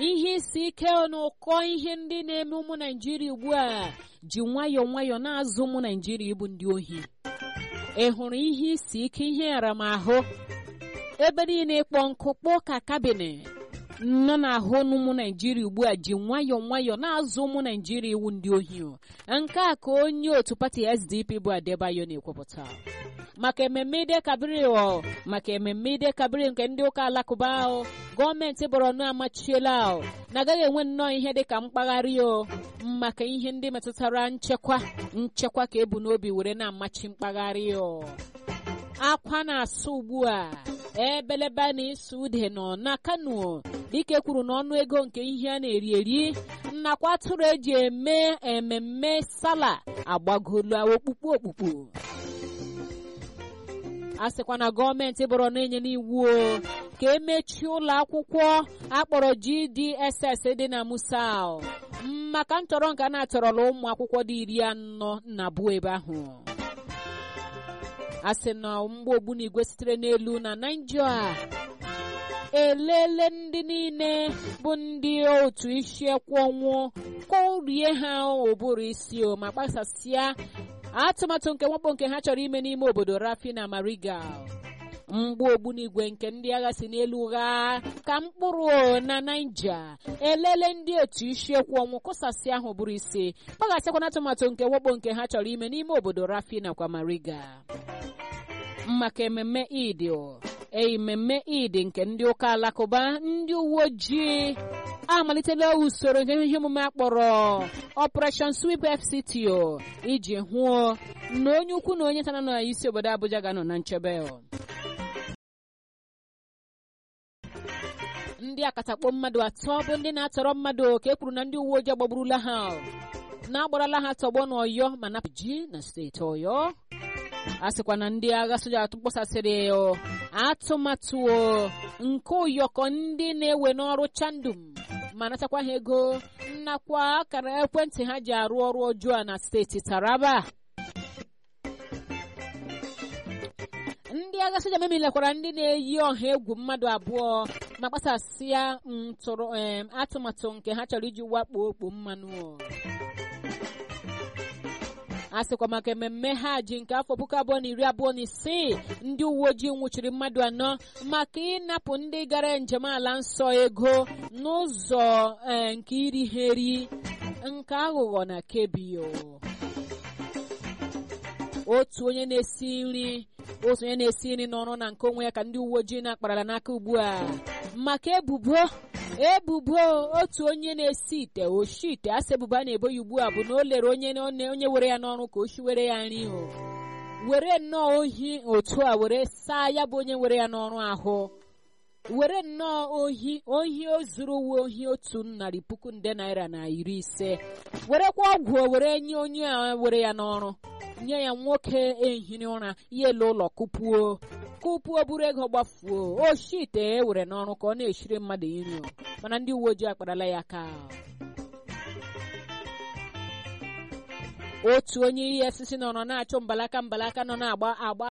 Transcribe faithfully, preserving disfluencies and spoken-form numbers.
ihe isi ike n'ụkọ ihe ndị na-eme ụmụ Naijiria ugbu a ji nwayọọ nwayọọ na-azụ ụmụ Naijiria ịbụ ndị ohi. Ị hụrụ ihe isi ike, ihe aramahụ, ebe niile ịkpọ nkụ kpọọ ka kabine nọ n'ahụ n'ụmụ Naijiria ugbu a ji nwayọọ nwayọọ na-azụ ụmụ Naijiria iwu ndị ohi. Nke a ka onye otu pati S D P bụ Adebayo na-ekwupụta maka ememme Ide Kabiri maka ememme Ide Kabiri nke ndị ụka alakụba ahụ. Gọọmenti Borno amachiela na agaghị enwe nnọọ ihe dị ka mkpagharị o maka ihe ndị metụtara nchekwa nchekwa ka ebu n'obi were na-amachi mkpagharị o. Akwa na-asụ ugbu a ebelebe na ịsụ ude nọ na Kano dike kwuru na ọnụ ego nke ihe a na-eri eri nakwa atụrụ eji eme ememme sala agbagolu okpukpu okpukpu. A sịkwa na gọọmenti bụrụ na-enye n'iwu ka emechie ụlọ akwụkwọ akpọrọ G D S S dị na Musa maka ntọrọ nke a na-atọrọla ụmụ akwụkwọ dị iri anọ na abụọ ebe ahụ. A sị na mgbe ogbunigwe sitere n'elu na Naịjirịa elele ndị niile bụ ndị otu isiekwu ọnwụ kụrie ha ụbụrụ isi ma gbasasịa atụmatụ nke mwakpo nke ha chọrọ ime n'ime obodo Rafi na Mariga. Mgbe ogbunigwe nke ndị agha si n'elu gha ka mkpụrụ na Naija elele ndị otu isiekwu ọnwụ kụsasị ahụ bụrụ isi gbagasịkwa na atụmatụ nke mwakpo nke ha chọrọ ime n'ime obodo Rafi nakwa Mariga. Maka ememme Eid ememme Eid nke ndị ụka alakụba, ndị uwe ojii amalitela usoro nke ihe omume akpọrọ Operation Sweep F C T iji hụ na onye ukwu na onye nta na isi obodo Abuja ga-anọ na nchebe. Ndị akatakpo mmadụ atọ bụ ndị na-atọrọ mmadụ ka e kwuru na ndị uwe ojii agbagburula ha na-agbarala ha tọgbọ n'Ọyọ ma napụ ji na steeti Ọyọ. A sịkwa na ndị agha soja atụkpọsasịrị atụmatụ nke ụyọkọ ndị na-ewe n'ọrụ chandum ma natakwa ha ego nakwa akara ekwentị ha ji arụ ọrụ ọjọọ na steeti Taraba. Ndị agha soja memilekwara ndị na-eyi ọha egwu mmadụ abụọ ma gbasasịa ntụrụ atụmatụ nke ha chọrọ iji wakpo okpo mmanụ. A sịkwa maka ememme Haji nke afọ puku abụọ na iri abụọ na isii ndị uwe ojii nwụchiri mmadụ anọ maka ịnapụ ndị gara njem ala nsọ ego n'ụzọ nke iri ha eri nke aghụghọ na Kebbi. Otu onye na-esi nri otu onye na-esi nri n'ọrụ na nke onwe ya ka ndị uwe ojii na-akparala n'aka ugbu a maka ebubo ebubo otu onye na-esi ite oshi ite asị ebubo a na-ebo ya ugbu a bụ na o lere onye onye were ya n'ọrụ ka o shiwere ya nri o were nnọọ ohi otu a were saa ya bụ onye were ya n'ọrụ ahụ were nnọọ ohi ohi o zuru uwe ohi otu narị puku nde naira na iri ise werekwa ọgwụ were nye onye a were ya n'ọrụ nye ya nwoke ehiri ụra ya ele ụlọ kụpuo kụpuo buru ego gbafuo oshite e were n'ọrụ ka ọ na-eshiri mmadụ nri mana ndị uwe ojii akparala ya aka. Otu onye E F C C nọ na-achụ mbalaka mbalaka nọ na-agba agba